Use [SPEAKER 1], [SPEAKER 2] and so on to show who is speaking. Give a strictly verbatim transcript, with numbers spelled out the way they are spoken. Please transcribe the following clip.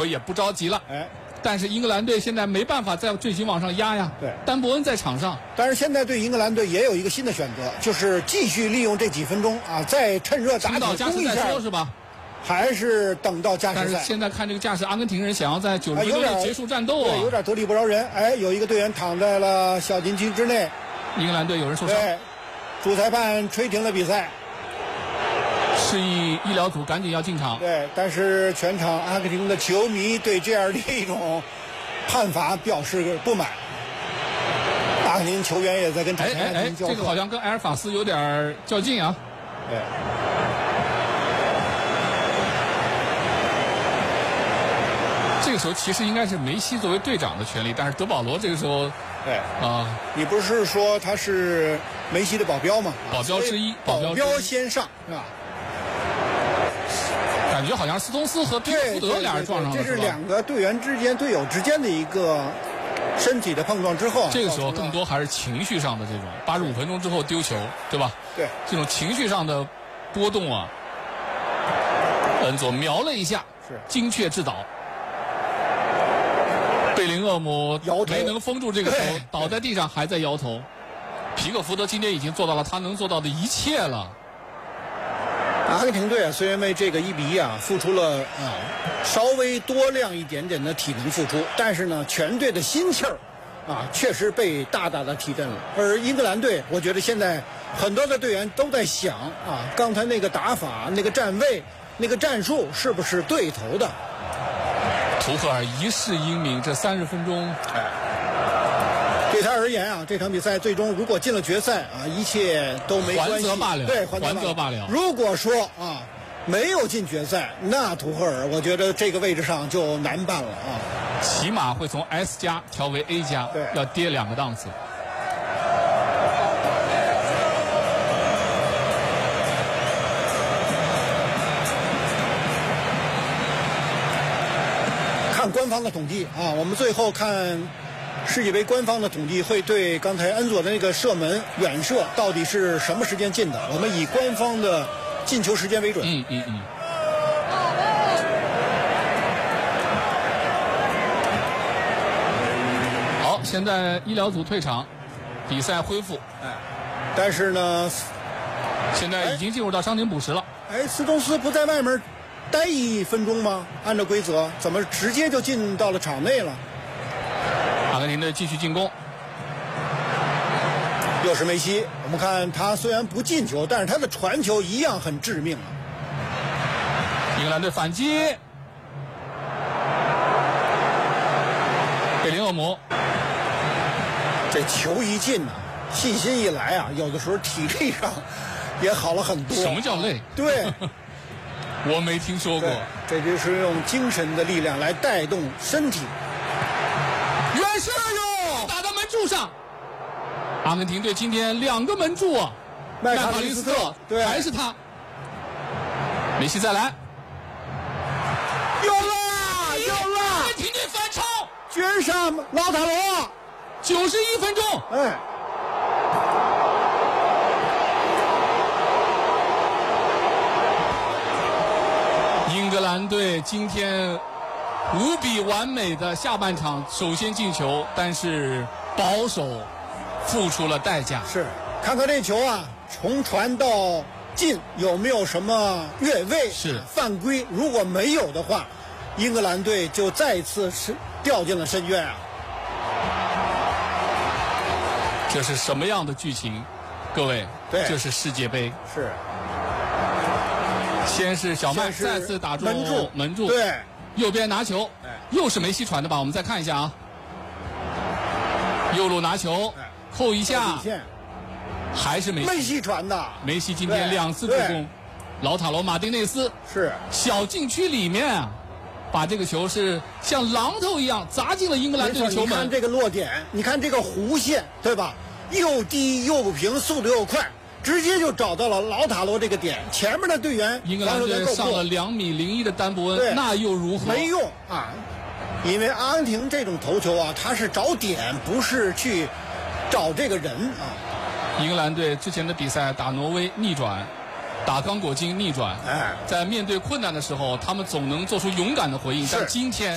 [SPEAKER 1] 也不着急了。
[SPEAKER 2] 哎，
[SPEAKER 1] 但是英格兰队现在没办法再阵型往上压呀。
[SPEAKER 2] 对，
[SPEAKER 1] 丹伯恩在场上。
[SPEAKER 2] 但是现在对英格兰队也有一个新的选择，就是继续利用这几分钟啊，再趁热打铁攻一下，
[SPEAKER 1] 是吧？
[SPEAKER 2] 还是等到加时赛？
[SPEAKER 1] 但是现在看这个架势，阿根廷人想要在九十分钟内结束战斗啊，
[SPEAKER 2] 对，有点得理不饶人。哎，有一个队员躺在了小禁区之内。
[SPEAKER 1] 英格兰队有人受伤。
[SPEAKER 2] 对，主裁判吹停了比赛。
[SPEAKER 1] 示意医疗组赶紧要进场。
[SPEAKER 2] 对，但是全场阿根廷的球迷对这样的一种判罚表示不满。阿根廷球员也在跟主裁判进行交锋。
[SPEAKER 1] 这个好像跟埃尔法斯有点较劲啊。
[SPEAKER 2] 对。
[SPEAKER 1] 这个时候其实应该是梅西作为队长的权利，但是德保罗这个时候，
[SPEAKER 2] 对
[SPEAKER 1] 啊，
[SPEAKER 2] 你不是说他是梅西的保镖吗？
[SPEAKER 1] 保镖之一，
[SPEAKER 2] 保镖先上是吧？
[SPEAKER 1] 感觉好像斯通斯和皮克福德俩人撞上了，
[SPEAKER 2] 这是两个队员之间、队友之间的一个身体的碰撞之后，
[SPEAKER 1] 这个时候更多还是情绪上的这种，八十五分钟之后丢球，对吧？
[SPEAKER 2] 对，
[SPEAKER 1] 这种情绪上的波动啊，恩佐瞄了一下，
[SPEAKER 2] 是
[SPEAKER 1] 精确制导。贝林厄姆没能封住这个球，倒在地上还在摇头。皮克福德今天已经做到了他能做到的一切了。
[SPEAKER 2] 阿根廷队啊，虽然为这个一比一啊付出了啊稍微多量一点点的体能付出，但是呢，全队的心气儿啊确实被大大的提振了。而英格兰队，我觉得现在很多的队员都在想啊，刚才那个打法、那个站位、那个战术是不是对头的？
[SPEAKER 1] 图赫尔一世英名，这三十分钟，
[SPEAKER 2] 哎，对他而言啊，这场比赛最终如果进了决赛啊，一切都没关系，
[SPEAKER 1] 还则罢了，
[SPEAKER 2] 对，
[SPEAKER 1] 还则罢了。
[SPEAKER 2] 如果说啊没有进决赛，那图赫尔我觉得这个位置上就难办了啊，
[SPEAKER 1] 起码会从 S 加调为 A 加，
[SPEAKER 2] 对，
[SPEAKER 1] 要跌两个档次。
[SPEAKER 2] 官方的统计啊，我们最后看世界杯官方的统计会对刚才恩佐的那个射门远射到底是什么时间进的，我们以官方的进球时间为准。
[SPEAKER 1] 嗯嗯嗯。好，现在医疗组退场，比赛恢复。
[SPEAKER 2] 哎，但是呢，
[SPEAKER 1] 现在已经进入到伤停补时了。
[SPEAKER 2] 哎，斯通斯不在外面待一分钟吗？按照规则，怎么直接就进到了场内了？
[SPEAKER 1] 阿根廷队继续进攻，
[SPEAKER 2] 又是梅西。我们看他虽然不进球，但是他的传球一样很致命啊。
[SPEAKER 1] 英格兰队反击，贝林厄姆，
[SPEAKER 2] 这球一进啊，信心一来啊，有的时候体力上也好了很多。
[SPEAKER 1] 什么叫累？
[SPEAKER 2] 对。
[SPEAKER 1] 我没听说过，
[SPEAKER 2] 这就是用精神的力量来带动身体。
[SPEAKER 1] 远射哟，打到门柱上。阿根廷队今天两个门柱啊，
[SPEAKER 2] 麦卡利斯特，对，
[SPEAKER 1] 还是他。梅西再来，
[SPEAKER 2] 有了，有了！
[SPEAKER 1] 阿根廷队反超，
[SPEAKER 2] 绝杀老塔罗，
[SPEAKER 1] 九十一分钟，
[SPEAKER 2] 哎。
[SPEAKER 1] 英格兰队今天无比完美的下半场首先进球，但是保守付出了代价。
[SPEAKER 2] 是，看看这球啊，从传到进有没有什么越位、
[SPEAKER 1] 是
[SPEAKER 2] 犯规？如果没有的话，英格兰队就再次是掉进了深渊啊！
[SPEAKER 1] 这是什么样的剧情？各位，
[SPEAKER 2] 对，
[SPEAKER 1] 这是世界杯。
[SPEAKER 2] 是。
[SPEAKER 1] 先是小麦再次打中
[SPEAKER 2] 门柱，
[SPEAKER 1] 门柱，
[SPEAKER 2] 对，
[SPEAKER 1] 右边拿球，又是梅西传的吧？我们再看一下啊，右路拿球，扣一下，还是梅西，
[SPEAKER 2] 梅西传的。
[SPEAKER 1] 梅西今天两次助攻，老塔罗马丁内斯
[SPEAKER 2] 是
[SPEAKER 1] 小禁区里面啊，把这个球是像榔头一样砸进了英格兰队的球门。
[SPEAKER 2] 你看这个落点，你看这个弧线，对吧？又低又不平，速度又快。直接就找到了老塔罗这个点，前面的队员
[SPEAKER 1] 英格兰队上了两米零一的丹伯恩，那又如何？
[SPEAKER 2] 没用啊，因为阿根廷这种头球啊，他是找点，不是去找这个人啊。
[SPEAKER 1] 英格兰队之前的比赛打挪威逆转，打刚果金逆转，
[SPEAKER 2] 哎，
[SPEAKER 1] 在面对困难的时候，他们总能做出勇敢的回应，但今天。